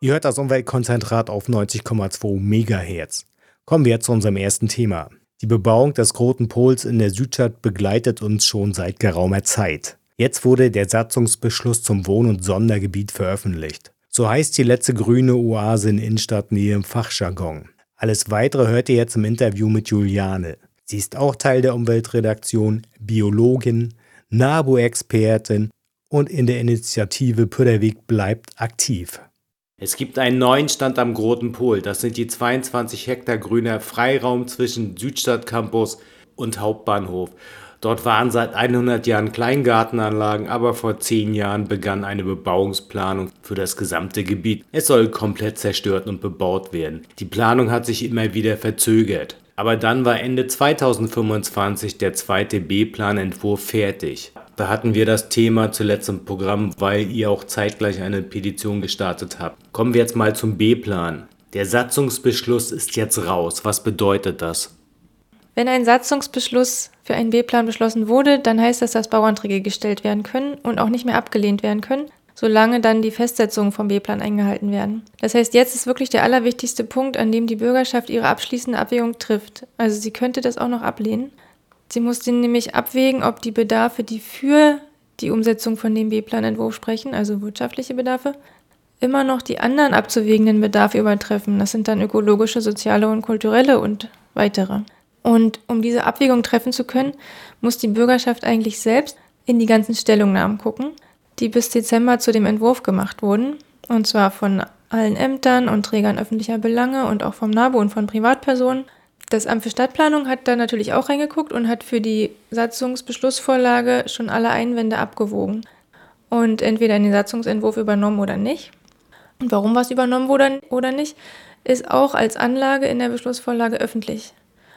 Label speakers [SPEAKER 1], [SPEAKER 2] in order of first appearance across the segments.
[SPEAKER 1] Ihr hört das Umweltkonzentrat auf 90,2 Megahertz. Kommen wir zu unserem ersten Thema. Die Bebauung des Roten Pols in der Südstadt begleitet uns schon seit geraumer Zeit. Jetzt wurde der Satzungsbeschluss zum Wohn- und Sondergebiet veröffentlicht. So heißt die letzte grüne Oase in Innenstadtnähe im Fachjargon. Alles Weitere hört ihr jetzt im Interview mit Juliane. Sie ist auch Teil der Umweltredaktion, Biologin, NABU-Expertin und in der Initiative Pütterweg bleibt aktiv. Es gibt einen neuen Stand am Roten Pol. Das sind die 22 Hektar grüner Freiraum zwischen Südstadtcampus und Hauptbahnhof. Dort waren seit 100 Jahren Kleingartenanlagen, aber vor 10 Jahren begann eine Bebauungsplanung für das gesamte Gebiet. Es soll komplett zerstört und bebaut werden. Die Planung hat sich immer wieder verzögert. Aber dann war Ende 2025 der zweite B-Planentwurf fertig. Da hatten wir das Thema zuletzt im Programm, weil ihr auch zeitgleich eine Petition gestartet habt. Kommen wir jetzt mal zum B-Plan. Der Satzungsbeschluss ist jetzt raus. Was bedeutet das?
[SPEAKER 2] Wenn ein Satzungsbeschluss für einen B-Plan beschlossen wurde, dann heißt das, dass Bauanträge gestellt werden können und auch nicht mehr abgelehnt werden können, solange dann die Festsetzungen vom B-Plan eingehalten werden. Das heißt, jetzt ist wirklich der allerwichtigste Punkt, an dem die Bürgerschaft ihre abschließende Abwägung trifft. Also sie könnte das auch noch ablehnen. Sie muss nämlich abwägen, ob die Bedarfe, die für die Umsetzung von dem B-Planentwurf sprechen, also wirtschaftliche Bedarfe, immer noch die anderen abzuwägenden Bedarfe übertreffen. Das sind dann ökologische, soziale und kulturelle und weitere. Und um diese Abwägung treffen zu können, muss die Bürgerschaft eigentlich selbst in die ganzen Stellungnahmen gucken, die bis Dezember zu dem Entwurf gemacht wurden. Und zwar von allen Ämtern und Trägern öffentlicher Belange und auch vom NABU und von Privatpersonen. Das Amt für Stadtplanung hat da natürlich auch reingeguckt und hat für die Satzungsbeschlussvorlage schon alle Einwände abgewogen und entweder in den Satzungsentwurf übernommen oder nicht. Und warum was übernommen wurde oder nicht, ist auch als Anlage in der Beschlussvorlage öffentlich.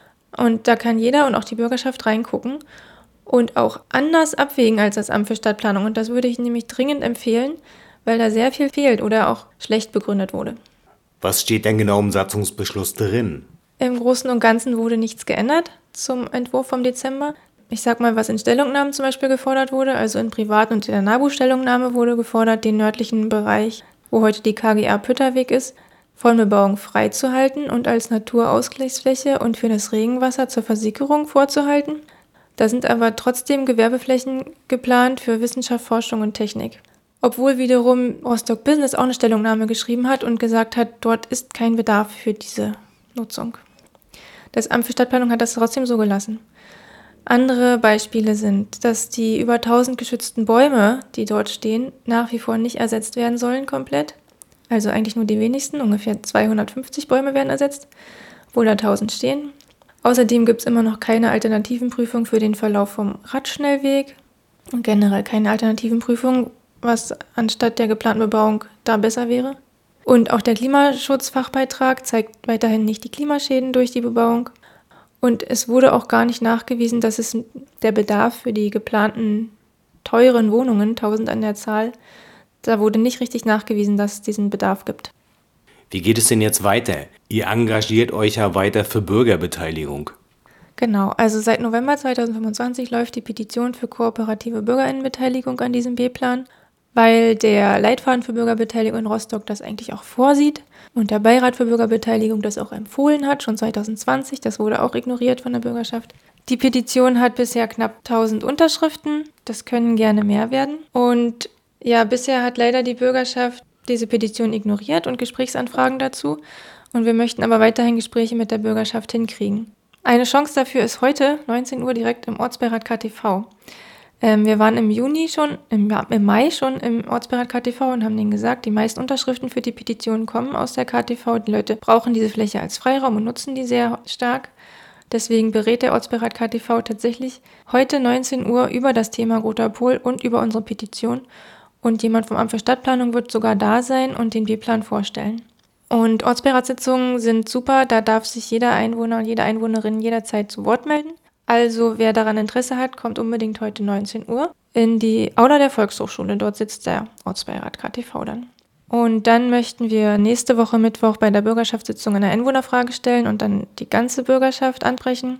[SPEAKER 2] Und da kann jeder und auch die Bürgerschaft reingucken und auch anders abwägen als das Amt für Stadtplanung. Und das würde ich nämlich dringend empfehlen, weil da sehr viel fehlt oder auch schlecht begründet wurde.
[SPEAKER 1] Was steht denn genau im Satzungsbeschluss drin?
[SPEAKER 2] Im Großen und Ganzen wurde nichts geändert zum Entwurf vom Dezember. Ich sag mal, was in Stellungnahmen zum Beispiel gefordert wurde, also in privaten und in der NABU-Stellungnahme wurde gefordert, den nördlichen Bereich, wo heute die KGA Pütterweg ist, von Bebauung freizuhalten und als Naturausgleichsfläche und für das Regenwasser zur Versickerung vorzuhalten. Da sind aber trotzdem Gewerbeflächen geplant für Wissenschaft, Forschung und Technik. Obwohl wiederum Rostock Business auch eine Stellungnahme geschrieben hat und gesagt hat, dort ist kein Bedarf für diese Nutzung. Das Amt für Stadtplanung hat das trotzdem so gelassen. Andere Beispiele sind, dass die über 1000 geschützten Bäume, die dort stehen, nach wie vor nicht ersetzt werden sollen komplett. Also eigentlich nur die wenigsten, ungefähr 250 Bäume werden ersetzt, obwohl da 1000 stehen. Außerdem gibt es immer noch keine Alternativenprüfung für den Verlauf vom Radschnellweg und generell keine Alternativenprüfung, was anstatt der geplanten Bebauung da besser wäre. Und auch der Klimaschutzfachbeitrag zeigt weiterhin nicht die Klimaschäden durch die Bebauung. Und es wurde auch gar nicht nachgewiesen, dass es der Bedarf für die geplanten teuren Wohnungen, 1000 an der Zahl, da wurde nicht richtig nachgewiesen, dass es diesen Bedarf gibt.
[SPEAKER 1] Wie geht es denn jetzt weiter? Ihr engagiert euch ja weiter für Bürgerbeteiligung.
[SPEAKER 2] Genau, also seit November 2025 läuft die Petition für kooperative Bürgerinnenbeteiligung an diesem B-Plan, weil der Leitfaden für Bürgerbeteiligung in Rostock das eigentlich auch vorsieht und der Beirat für Bürgerbeteiligung das auch empfohlen hat, schon 2020. Das wurde auch ignoriert von der Bürgerschaft. Die Petition hat bisher knapp 1000 Unterschriften. Das können gerne mehr werden. Und ja, bisher hat leider die Bürgerschaft diese Petition ignoriert und Gesprächsanfragen dazu. Und wir möchten aber weiterhin Gespräche mit der Bürgerschaft hinkriegen. Eine Chance dafür ist heute, 19 Uhr, direkt im Ortsbeirat KTV. Wir waren im Mai schon im Ortsbeirat KTV und haben denen gesagt, die meisten Unterschriften für die Petition kommen aus der KTV. Die Leute brauchen diese Fläche als Freiraum und nutzen die sehr stark. Deswegen berät der Ortsbeirat KTV tatsächlich heute 19 Uhr über das Thema Roter Pol und über unsere Petition. Und jemand vom Amt für Stadtplanung wird sogar da sein und den B-Plan vorstellen. Und Ortsbeiratssitzungen sind super, da darf sich jeder Einwohner und jede Einwohnerin jederzeit zu Wort melden. Also wer daran Interesse hat, kommt unbedingt heute 19 Uhr in die Aula der Volkshochschule. Dort sitzt der Ortsbeirat KTV dann. Und dann möchten wir nächste Woche Mittwoch bei der Bürgerschaftssitzung eine Einwohnerfrage stellen und dann die ganze Bürgerschaft ansprechen.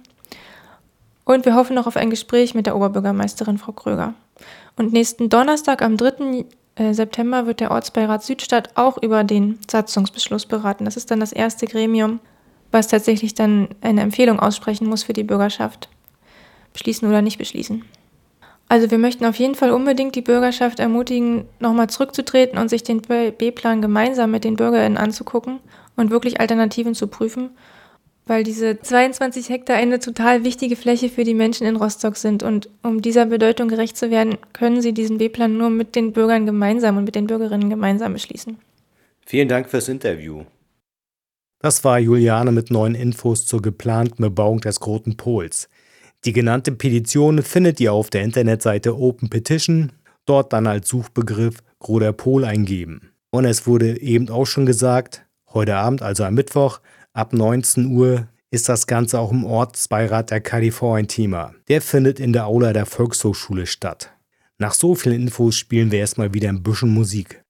[SPEAKER 2] Und wir hoffen noch auf ein Gespräch mit der Oberbürgermeisterin Frau Kröger. Und nächsten Donnerstag, am 3. September wird der Ortsbeirat Südstadt auch über den Satzungsbeschluss beraten. Das ist dann das erste Gremium, was tatsächlich dann eine Empfehlung aussprechen muss für die Bürgerschaft. Beschließen oder nicht beschließen. Also wir möchten auf jeden Fall unbedingt die Bürgerschaft ermutigen, nochmal zurückzutreten und sich den B-Plan gemeinsam mit den BürgerInnen anzugucken und wirklich Alternativen zu prüfen, weil diese 22 Hektar eine total wichtige Fläche für die Menschen in Rostock sind. Und um dieser Bedeutung gerecht zu werden, können sie diesen B-Plan nur mit den Bürgern gemeinsam und mit den Bürgerinnen gemeinsam beschließen.
[SPEAKER 1] Vielen Dank fürs Interview. Das war Juliane mit neuen Infos zur geplanten Bebauung des Großen Pols. Die genannte Petition findet ihr auf der Internetseite Open Petition, dort dann als Suchbegriff Großer Pol eingeben. Und es wurde eben auch schon gesagt, heute Abend, also am Mittwoch, ab 19 Uhr, ist das Ganze auch im Ortsbeirat der KdV ein Thema. Der findet in der Aula der Volkshochschule statt. Nach so vielen Infos spielen wir erstmal wieder ein bisschen Musik.